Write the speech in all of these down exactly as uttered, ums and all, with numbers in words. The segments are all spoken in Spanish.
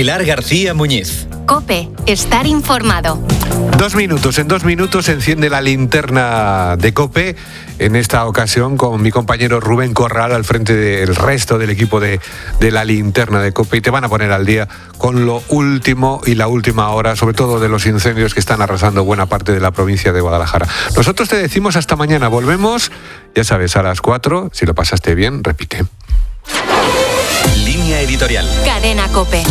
Pilar García Muñiz. COPE, estar informado. Dos minutos, en dos minutos se enciende la linterna de COPE, en esta ocasión con mi compañero Rubén Corral al frente del resto del equipo de, de la linterna de COPE, y te van a poner al día con lo último y la última hora, sobre todo de los incendios que están arrasando buena parte de la provincia de Guadalajara. Nosotros te decimos hasta mañana, volvemos, ya sabes, a las cuatro, si lo pasaste bien, repite. Línea editorial. Cadena COPE.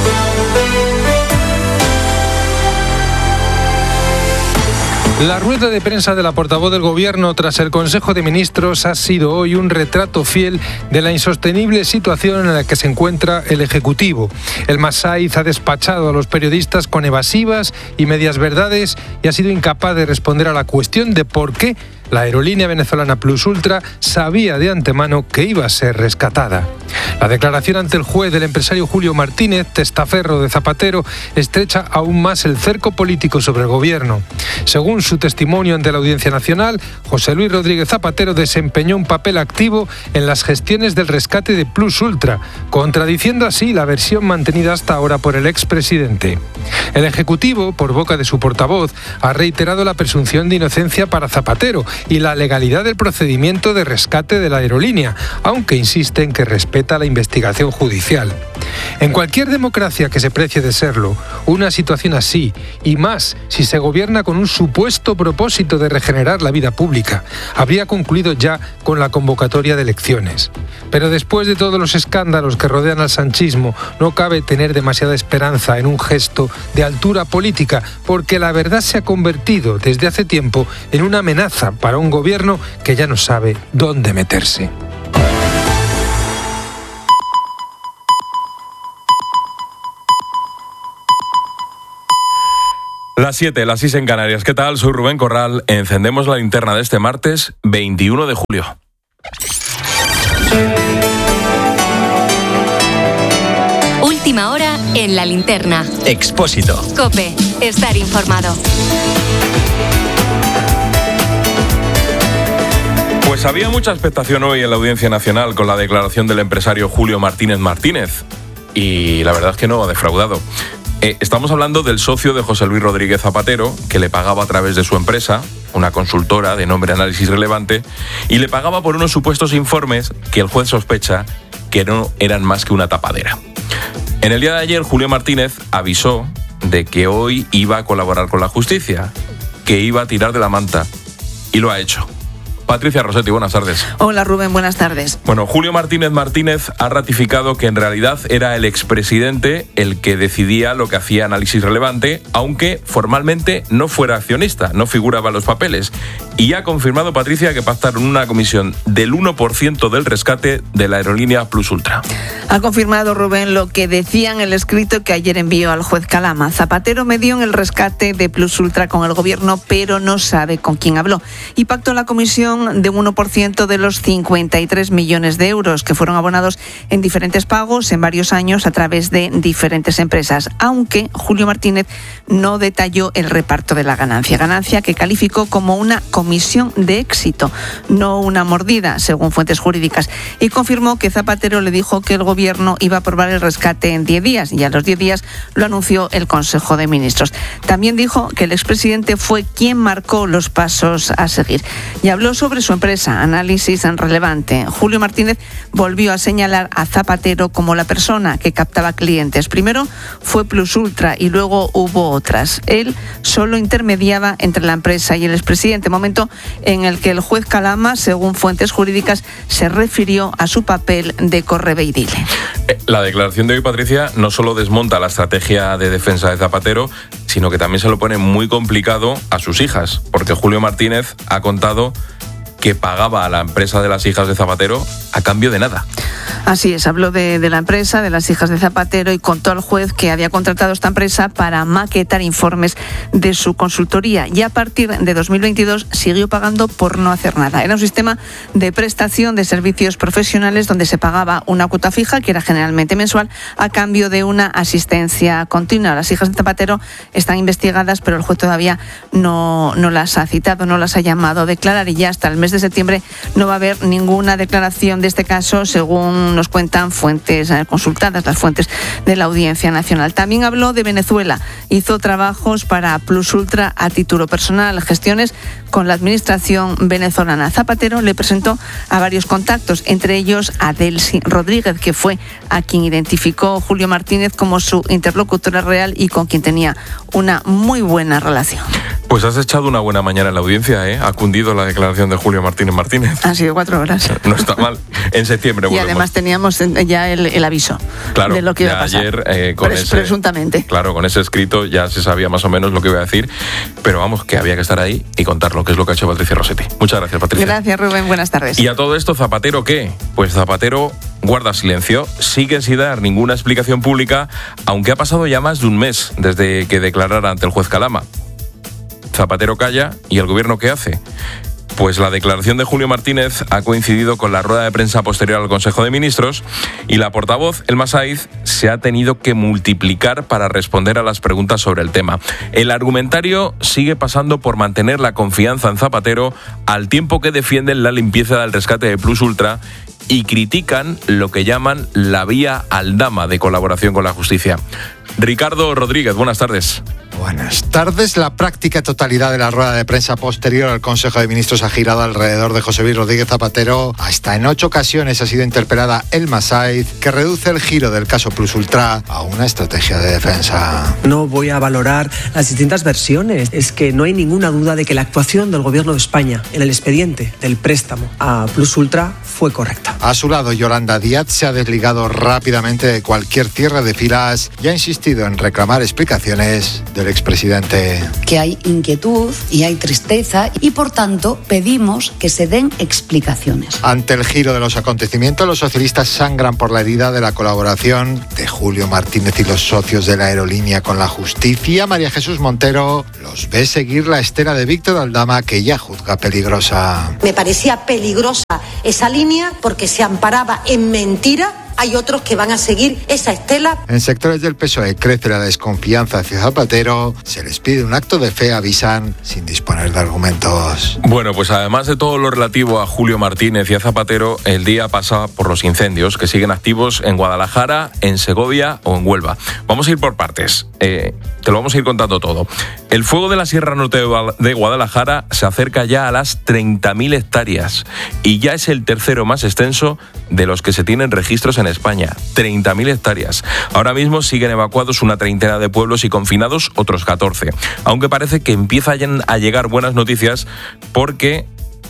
La rueda de prensa de la portavoz del Gobierno tras el Consejo de Ministros ha sido hoy un retrato fiel de la insostenible situación en la que se encuentra el Ejecutivo. El Masaiz ha despachado a los periodistas con evasivas y medias verdades y ha sido incapaz de responder a la cuestión de por qué la aerolínea venezolana Plus Ultra sabía de antemano que iba a ser rescatada. La declaración ante el juez del empresario Julio Martínez, testaferro de Zapatero, estrecha aún más el cerco político sobre el Gobierno. Según su testimonio ante la Audiencia Nacional, José Luis Rodríguez Zapatero desempeñó un papel activo en las gestiones del rescate de Plus Ultra, contradiciendo así la versión mantenida hasta ahora por el expresidente. El Ejecutivo, por boca de su portavoz, ha reiterado la presunción de inocencia para Zapatero y la legalidad del procedimiento de rescate de la aerolínea, aunque insiste en que respeta la investigación judicial. En cualquier democracia que se precie de serlo, una situación así, y más si se gobierna con un supuesto propósito de regenerar la vida pública, habría concluido ya con la convocatoria de elecciones. Pero después de todos los escándalos que rodean al sanchismo, no cabe tener demasiada esperanza en un gesto de altura política, porque la verdad se ha convertido desde hace tiempo en una amenaza para un gobierno que ya no sabe dónde meterse. Las siete, las seis en Canarias. ¿Qué tal? Soy Rubén Corral. Encendemos la linterna de este martes veintiuno de julio. Última hora en la linterna. Expósito. COPE, estar informado. Pues había mucha expectación hoy en la Audiencia Nacional con la declaración del empresario Julio Martínez Martínez. Y la verdad es que no ha defraudado. Eh, estamos hablando del socio de José Luis Rodríguez Zapatero, que le pagaba a través de su empresa, una consultora de nombre Análisis Relevante, y le pagaba por unos supuestos informes que el juez sospecha que no eran más que una tapadera. En el día de ayer, Julio Martínez avisó de que hoy iba a colaborar con la justicia, que iba a tirar de la manta, y lo ha hecho. Patricia Rossetti, buenas tardes. Hola Rubén, buenas tardes. Bueno, Julio Martínez Martínez ha ratificado que en realidad era el expresidente el que decidía lo que hacía Análisis Relevante, aunque formalmente no fuera accionista, no figuraba en los papeles. Y ha confirmado, Patricia, que pactaron una comisión del uno por ciento del rescate de la aerolínea Plus Ultra. Ha confirmado, Rubén, lo que decía en el escrito que ayer envió al juez Calama. Zapatero medió en el rescate de Plus Ultra con el gobierno, pero no sabe con quién habló. Y pactó la comisión de un uno por ciento de los cincuenta y tres millones de euros que fueron abonados en diferentes pagos en varios años a través de diferentes empresas, aunque Julio Martínez no detalló el reparto de la ganancia, ganancia que calificó como una comisión de éxito, no una mordida, según fuentes jurídicas, y confirmó que Zapatero le dijo que el gobierno iba a aprobar el rescate en diez días, y a los diez días lo anunció el Consejo de Ministros. También dijo que el expresidente fue quien marcó los pasos a seguir, y habló sobre su empresa, Análisis Relevante. Julio Martínez volvió a señalar a Zapatero como la persona que captaba clientes. Primero fue Plus Ultra y luego hubo otras. Él solo intermediaba entre la empresa y el expresidente, momento en el que el juez Calama, según fuentes jurídicas, se refirió a su papel de correve y dile. La declaración de hoy, Patricia, no solo desmonta la estrategia de defensa de Zapatero, sino que también se lo pone muy complicado a sus hijas, porque Julio Martínez ha contado que pagaba a la empresa de las hijas de Zapatero a cambio de nada. Así es, habló de, de la empresa, de las hijas de Zapatero, y contó al juez que había contratado esta empresa para maquetar informes de su consultoría, y a partir de dos mil veintidós siguió pagando por no hacer nada. Era un sistema de prestación de servicios profesionales donde se pagaba una cuota fija, que era generalmente mensual, a cambio de una asistencia continua. Las hijas de Zapatero están investigadas, pero el juez todavía no, no las ha citado, no las ha llamado a declarar, y ya hasta el mes mes de septiembre no va a haber ninguna declaración de este caso, según nos cuentan fuentes eh, consultadas, las fuentes de la Audiencia Nacional. También habló de Venezuela. Hizo trabajos para Plus Ultra a título personal, gestiones con la administración venezolana. Zapatero le presentó a varios contactos, entre ellos a Delcy Rodríguez, que fue a quien identificó Julio Martínez como su interlocutora real y con quien tenía una muy buena relación. Pues has echado una buena mañana en la audiencia, ¿eh? Ha cundido la declaración de Julio Martínez Martínez. Han sido cuatro horas. No está mal. En septiembre volvemos. Y además teníamos ya el, el aviso claro, de lo que iba a pasar. Ayer, eh, con Pres, ese, presuntamente. Claro, con ese escrito ya se sabía más o menos lo que iba a decir, pero vamos, que había que estar ahí y contar lo que es lo que ha hecho Patricia Rossetti. Muchas gracias, Patricia. Gracias, Rubén. Buenas tardes. Y a todo esto, ¿Zapatero qué? Pues Zapatero guarda silencio, sigue sin dar ninguna explicación pública, aunque ha pasado ya más de un mes desde que declarara ante el juez Calama. Zapatero calla, ¿y el gobierno qué hace? Pues la declaración de Julio Martínez ha coincidido con la rueda de prensa posterior al Consejo de Ministros y la portavoz, Elma Saiz, se ha tenido que multiplicar para responder a las preguntas sobre el tema. El argumentario sigue pasando por mantener la confianza en Zapatero al tiempo que defienden la limpieza del rescate de Plus Ultra y critican lo que llaman la vía Aldama de colaboración con la justicia. Ricardo Rodríguez, buenas tardes. Buenas tardes. La práctica totalidad de la rueda de prensa posterior al Consejo de Ministros ha girado alrededor de José Luis Rodríguez Zapatero. Hasta en ocho ocasiones ha sido interpelada Elma Saiz, que reduce el giro del caso Plus Ultra a una estrategia de defensa. No voy a valorar las distintas versiones. Es que no hay ninguna duda de que la actuación del Gobierno de España en el expediente del préstamo a Plus Ultra fue correcta. A su lado, Yolanda Díaz se ha desligado rápidamente de cualquier cierre de filas y ha insistido en reclamar explicaciones del expresidente. Que hay inquietud y hay tristeza y por tanto pedimos que se den explicaciones. Ante el giro de los acontecimientos, los socialistas sangran por la herida de la colaboración de Julio Martínez y los socios de la aerolínea con la justicia. María Jesús Montero los ve seguir la estela de Víctor Aldama, que ya juzga peligrosa. Me parecía peligrosa esa línea porque se amparaba en mentira. Hay otros que van a seguir esa estela. En sectores del P S O E crece la desconfianza hacia Zapatero. Se les pide un acto de fe, avisan, sin disponer de argumentos. Bueno, pues además de todo lo relativo a Julio Martínez y a Zapatero, el día pasa por los incendios que siguen activos en Guadalajara, en Segovia o en Huelva. Vamos a ir por partes. Eh, te lo vamos a ir contando todo. El fuego de la Sierra Norte de Guadalajara se acerca ya a las treinta mil hectáreas y ya es el tercero más extenso de los que se tienen registros en España. treinta mil hectáreas. Ahora mismo siguen evacuados una treintena de pueblos y confinados otros catorce. Aunque parece que empiezan a llegar buenas noticias porque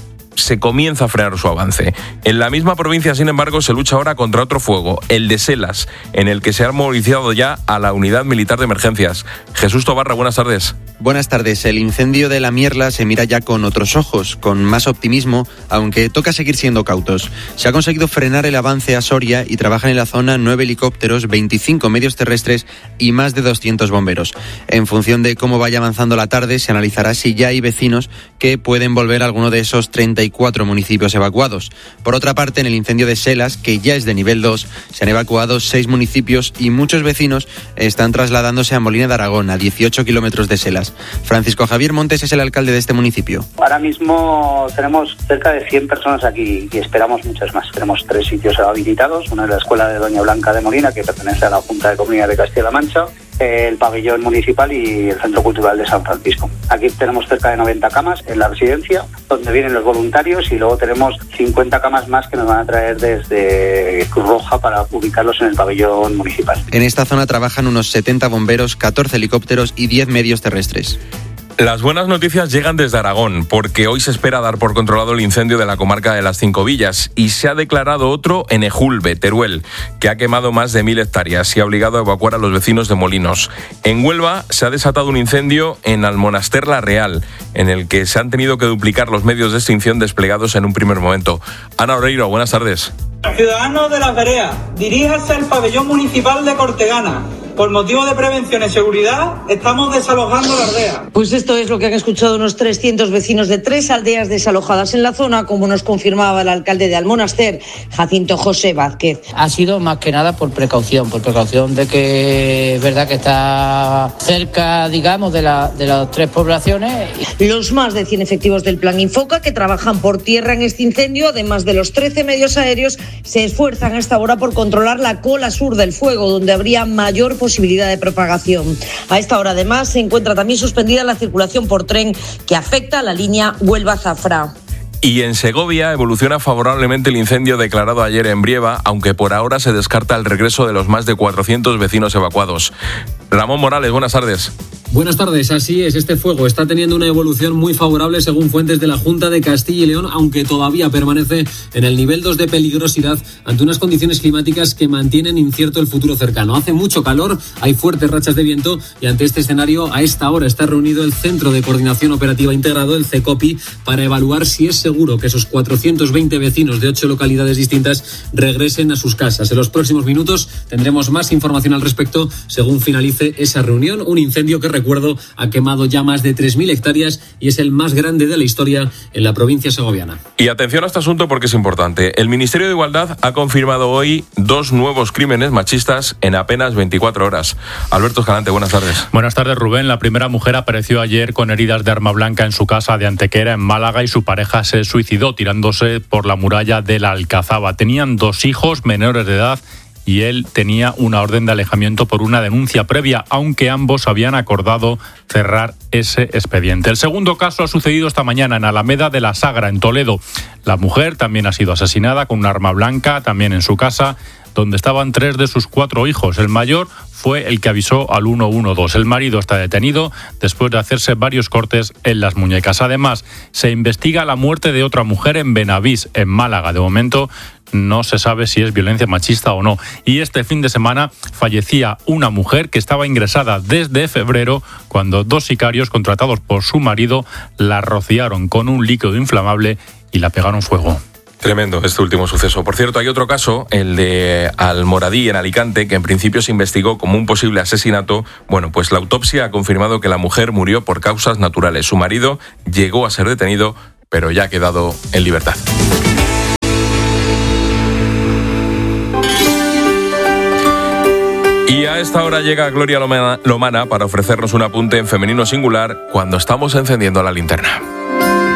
se comienza a frenar su avance. En la misma provincia, sin embargo, se lucha ahora contra otro fuego, el de Selas, en el que se ha movilizado ya a la Unidad Militar de Emergencias. Jesús Tobarra, buenas tardes. Buenas tardes. El incendio de la Mierla se mira ya con otros ojos, con más optimismo, aunque toca seguir siendo cautos. Se ha conseguido frenar el avance a Soria y trabajan en la zona nueve helicópteros, veinticinco medios terrestres y más de doscientos bomberos. En función de cómo vaya avanzando la tarde, se analizará si ya hay vecinos que pueden volver a alguno de esos treinta y cuatro municipios evacuados. Por otra parte, en el incendio de Selas, que ya es de nivel dos, se han evacuado seis municipios y muchos vecinos están trasladándose a Molina de Aragón, a dieciocho kilómetros de Selas. Francisco Javier Montes es el alcalde de este municipio. Ahora mismo tenemos cerca de cien personas aquí y esperamos muchas más. Tenemos tres sitios habilitados, una es la Escuela de Doña Blanca de Molina, que pertenece a la Junta de Comunidad de Castilla-La Mancha, el pabellón municipal y el Centro Cultural de San Francisco. Aquí tenemos cerca de noventa camas en la residencia, donde vienen los voluntarios, y luego tenemos cincuenta camas más que nos van a traer desde Cruz Roja para ubicarlos en el pabellón municipal. En esta zona trabajan unos setenta bomberos, catorce helicópteros y diez medios terrestres. Las buenas noticias llegan desde Aragón, porque hoy se espera dar por controlado el incendio de la comarca de las Cinco Villas y se ha declarado otro en Ejulbe, Teruel, que ha quemado más de mil hectáreas y ha obligado a evacuar a los vecinos de Molinos. En Huelva se ha desatado un incendio en Almonaster La Real, en el que se han tenido que duplicar los medios de extinción desplegados en un primer momento. Ana Oreiro, buenas tardes. Ciudadanos de La Berea, diríjase al pabellón municipal de Cortegana. Por motivo de prevención y seguridad, estamos desalojando la aldea. Pues esto es lo que han escuchado unos trescientos vecinos de tres aldeas desalojadas en la zona, como nos confirmaba el alcalde de Almonaster, Jacinto José Vázquez. Ha sido más que nada por precaución, por precaución de que es verdad que está cerca, digamos, de, la, de las tres poblaciones. Los más de cien efectivos del Plan Infoca que trabajan por tierra en este incendio, además de los trece medios aéreos, se esfuerzan a esta hora por controlar la cola sur del fuego, donde habría mayor posibilidad de propagación. A esta hora, además, se encuentra también suspendida la circulación por tren que afecta a la línea Huelva-Zafra. Y en Segovia evoluciona favorablemente el incendio declarado ayer en Brieva, aunque por ahora se descarta el regreso de los más de cuatrocientos vecinos evacuados. Ramón Morales, buenas tardes. Buenas tardes, así es, este fuego está teniendo una evolución muy favorable según fuentes de la Junta de Castilla y León, aunque todavía permanece en el nivel dos de peligrosidad ante unas condiciones climáticas que mantienen incierto el futuro cercano. Hace mucho calor, hay fuertes rachas de viento y ante este escenario a esta hora está reunido el Centro de Coordinación Operativa Integrado, el CECOPI, para evaluar si es seguro que esos cuatrocientos veinte vecinos de ocho localidades distintas regresen a sus casas. En los próximos minutos tendremos más información al respecto según finalice esa reunión. Un incendio que recuerdo, ha quemado ya más de tres mil hectáreas y es el más grande de la historia en la provincia segoviana. Y atención a este asunto porque es importante. El Ministerio de Igualdad ha confirmado hoy dos nuevos crímenes machistas en apenas veinticuatro horas. Alberto Escalante, buenas tardes. Buenas tardes, Rubén. La primera mujer apareció ayer con heridas de arma blanca en su casa de Antequera, en Málaga, y su pareja se suicidó tirándose por la muralla de la Alcazaba. Tenían dos hijos menores de edad y él tenía una orden de alejamiento por una denuncia previa, aunque ambos habían acordado cerrar ese expediente. El segundo caso ha sucedido esta mañana en Alameda de la Sagra, en Toledo. La mujer también ha sido asesinada con un arma blanca, también en su casa, donde estaban tres de sus cuatro hijos. El mayor fue el que avisó al uno uno dos. El marido está detenido después de hacerse varios cortes en las muñecas. Además, se investiga la muerte de otra mujer en Benavís, en Málaga. De momento no se sabe si es violencia machista o no. Y este fin de semana fallecía una mujer que estaba ingresada desde febrero cuando dos sicarios contratados por su marido la rociaron con un líquido inflamable y la pegaron fuego. Tremendo este último suceso. Por cierto, hay otro caso, el de Almoradí, en Alicante, que en principio se investigó como un posible asesinato. Bueno, pues la autopsia ha confirmado que la mujer murió por causas naturales. Su marido llegó a ser detenido, pero ya ha quedado en libertad. Y a esta hora llega Gloria Lomana para ofrecernos un apunte en femenino singular cuando estamos encendiendo la linterna.